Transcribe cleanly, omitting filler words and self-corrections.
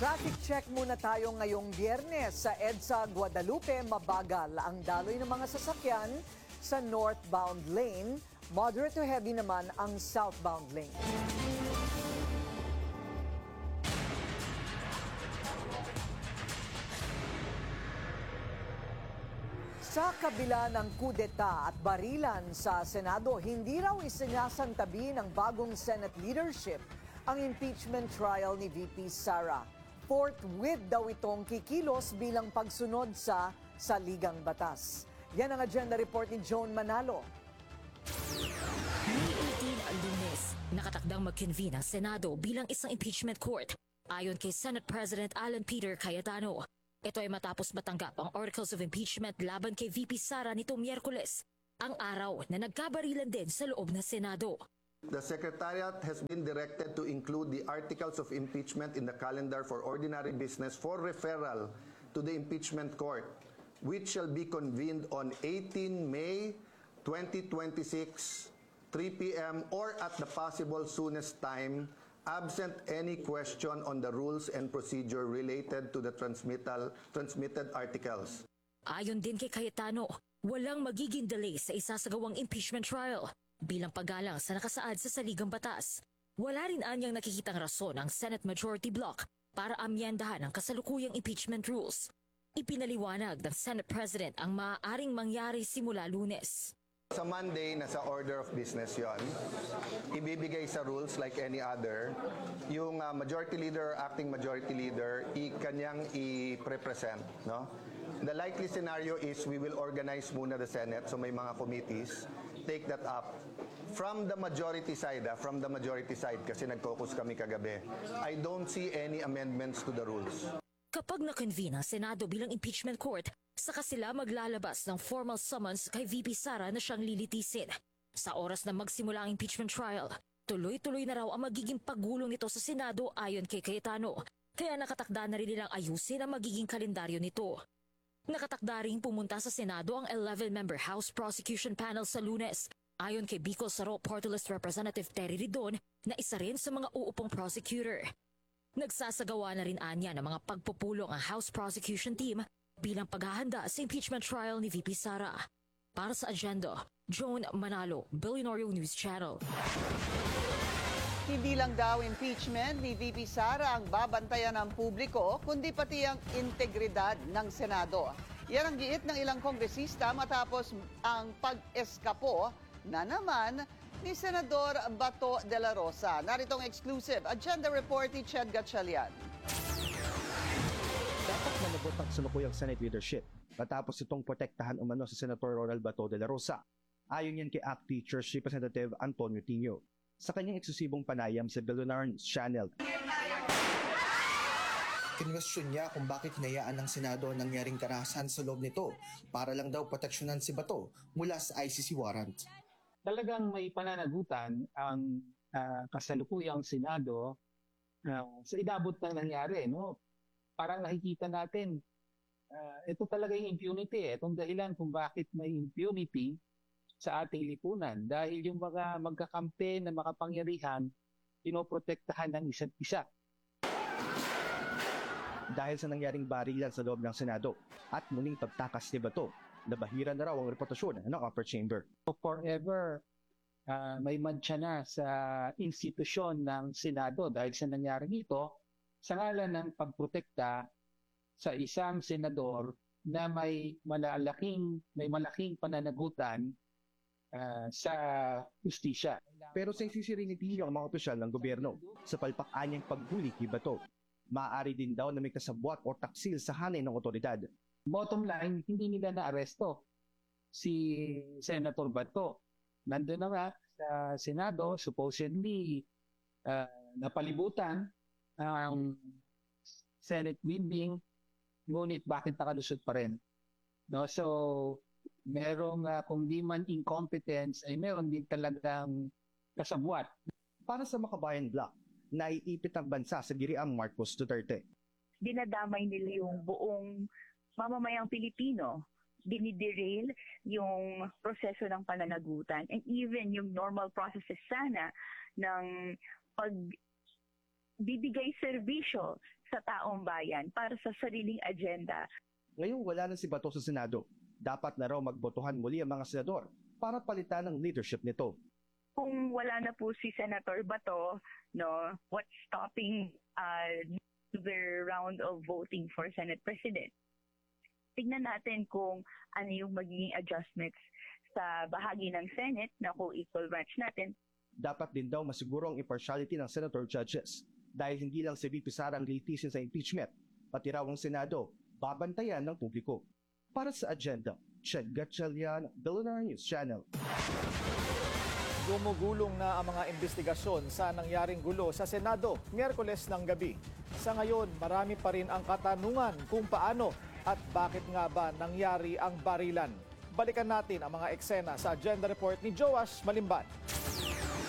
Traffic check muna tayo ngayong Biyernes. Sa EDSA Guadalupe, mabagal ang daloy ng mga sasakyan sa northbound lane. Moderate to heavy naman ang southbound lane. Sa kabila ng kudeta at barilan sa Senado, hindi raw isinasantabi ng bagong Senate leadership ang impeachment trial ni VP Sara. Forthwith daw itong kikilos bilang pagsunod sa saligang batas. Yan ang agenda report ni Joan Manalo. May 18 Lunes, nakatakdang mag-convene ang Senado bilang isang impeachment court. Ayon kay Senate President Alan Peter Cayetano, ito ay matapos matanggap ang articles of impeachment laban kay VP Sara nitong Miyerkules, ang araw na nagkabarilan din sa loob ng Senado. The Secretariat has been directed to include the articles of impeachment in the calendar for ordinary business for referral to the impeachment court, which shall be convened on 18 May 2026, 3 p.m. or at the possible soonest time, absent any question on the rules and procedure related to the transmitted articles. Ayon din kay Cayetano, walang magiging delay sa isasagawang impeachment trial bilang paggalang sa nakasaad sa saligang batas. Wala rin anyang nakikitang rason ang Senate Majority Bloc para amyendahan ang kasalukuyang impeachment rules. Ipinaliwanag ng Senate President ang maaaring mangyari simula Lunes. Sa Monday, nasa order of business yon. Ibibigay sa rules like any other. Yung majority leader or acting majority leader, kanyang i-represent. No? The likely scenario is we will organize muna the Senate, so may mga committees, take that up. From the majority side, kasi nag-caucus kami kagabi, I don't see any amendments to the rules. Kapag na-convene ang Senado bilang impeachment court, saka sila maglalabas ng formal summons kay VP Sara na siyang lilitisin. Sa oras na magsimula ang impeachment trial, tuloy-tuloy na raw ang magiging paggulong nito sa Senado ayon kay Cayetano. Kaya nakatakda na rin nilang ayusin ang magiging kalendaryo nito. Nakatakda rin pumunta sa Senado ang 11-member House Prosecution Panel sa Lunes. Ayon kay Bicol Saro Party List Representative Terry Ridon na isa rin sa mga uupong prosecutor. Nagsasagawa na rin anya ng mga pagpupulong ang House Prosecution Team bilang paghahanda sa impeachment trial ni VP Sara. Para sa agenda, Joan Manalo, Billionaire News Channel. Hindi lang daw impeachment ni VP Sara ang babantayan ng publiko, kundi pati ang integridad ng Senado. Yan ang giit ng ilang kongresista matapos ang pag-eskapo na naman ni Senador Bato de la Rosa. Naritong exclusive agenda report ni Ched Gatchalian. Dapat malabot ang salukuyang Senate leadership matapos itong protektahan umano si Senator Ronald Bato de la Rosa. Ayon yan kay ACT Teachers Representative Antonio Tino sa kanyang eksklusibong panayam sa Billionaire News Channel. Kinwestiyon niya kung bakit hinayaan ng Senado ang nangyaring karahasan sa loob nito para lang daw proteksyonan si Bato mula sa ICC warrant. Talagang may pananagutan ang kasalukuyang Senado sa inabot na nangyari. No? Parang nakikita natin, ito talaga yung impunity. Itong dahilan kung bakit may impunity sa ating lipunan. Dahil yung mga magkakampi na makapangyarihan, pinoprotektahan ng isa't isa. Dahil sa nangyaring barilan sa loob ng Senado at muling pagtakas ni Bato, nabahira na raw ang reputasyon ng upper chamber. Forever, may mancha na sa institusyon ng Senado dahil sa nangyaring ito sa ngalan ng pagprotekta sa isang senador na may malaking pananagutan sa justisya. Pero sa isisirinitin ang mga opisyal ng gobyerno sa palpak-anyang paghuli kay Bato. Maaari din daw na may kasabwat o taksil sa hanay ng otoridad. Bottom line, hindi nila na-aresto si Senator Bato. Nandun na nga sa Senado, supposedly napalibutan ang Senate building, ngunit bakit nakalusot pa rin? No? So, merong kung di man incompetence, ay meron din talagang kasabwat. Para sa Makabayan Bloc, naiipit ang bansa sa giriang Marcos Duterte. Dinadamay nila yung buong mamamayang Pilipino. Diniderail yung proseso ng pananagutan and even yung normal processes sana ng bibigay serbisyo sa taong bayan para sa sariling agenda. Ngayong wala na si Bato sa Senado, dapat na raw magbotohan muli ang mga senador para palitan ang leadership nito. Kung wala na po si Senator Bato, no, what's stopping their round of voting for Senate President? Tignan natin kung ano yung magiging adjustments sa bahagi ng Senate na kung equal branch natin. Dapat din daw masiguro ang impartiality ng senator judges dahil hindi lang si VP Sara ang litisin sa impeachment, pati raw ang Senado babantayan ng publiko. Para sa agenda, Ched Gatchalian, Billionaire News Channel. Gumugulong na ang mga investigasyon sa nangyaring gulo sa Senado Miyerkules ng gabi. Sa ngayon, marami pa rin ang katanungan kung paano at bakit nga ba nangyari ang barilan. Balikan natin ang mga eksena sa agenda report ni Joash Malimban.